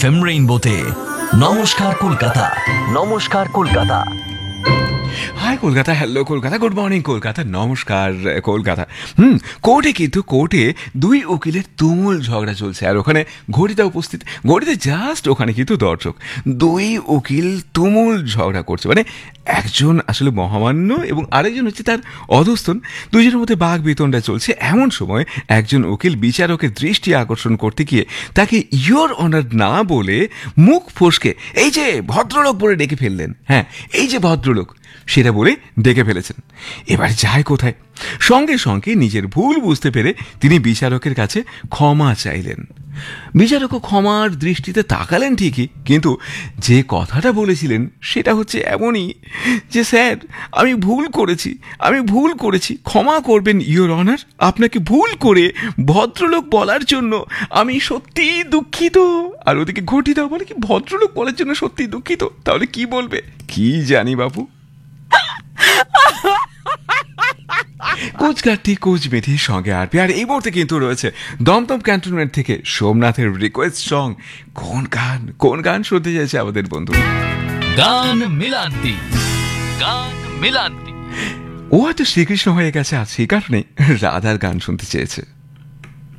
FM রেইনবোতে নমস্কার কলকাতা। নমস্কার Kolkata. High Kolkata, hello Kolkata, good morning Kolkata, নমস্কার কলকাতা। কোর্টে দুই উকিলের তুমুল ঝগড়া চলছে, আর ওখানে ঘড়িতে উপস্থিত, ঘড়িতে জাস্ট ওখানে কিন্তু দর্শক। দুই উকিল তুমুল ঝগড়া করছে, মানে একজন আসলে মহামান্য এবং আরেকজন হচ্ছে তার অধস্তন। দুজনের মধ্যে বাঘ বিতণ্ডা চলছে। এমন সময় একজন উকিল বিচারকের দৃষ্টি আকর্ষণ করতে গিয়ে তাকে ইয়োর অনার না বলে মুখ ফসকে এই যে ভদ্রলোক বলে ডেকে ফেললেন। হ্যাঁ, এই যে ভদ্রলোক সেটা বলে ডেকে ফেলেছেন। এবার যায় কোথায়? সঙ্গে সঙ্গে নিজের ভুল বুঝতে পেরে তিনি বিচারকের কাছে ক্ষমা চাইলেন। বিচারকও ক্ষমার দৃষ্টিতে তাকালেন ঠিকই, কিন্তু যে কথাটা বলেছিলেন সেটা হচ্ছে এমনই যে, স্যার আমি ভুল করেছি, ক্ষমা করবেন ইয়োর অনার, আপনাকে ভুল করে ভদ্রলোক বলার জন্য আমি সত্যি দুঃখিত। আর ওদিকে ঘটিদাও বলে কি ভদ্রলোক বলার জন্য সত্যি দুঃখিত, তাহলে কি বলবে কি জানি বাবু। কোচমেথির সঙ্গে আরপি। আর এই মুহূর্তে কিন্তু রয়েছে দমদম ক্যান্টনমেন্ট থেকে সোমনাথের রিকোয়েস্ট সং। কোন গান শুনতে চাইছে আমাদের বন্ধু? গান মিলান্তি। ও হয়তো শ্রীকৃষ্ণ হয়ে গেছে, আর সেই কারণে রাধার গান শুনতে চেয়েছে।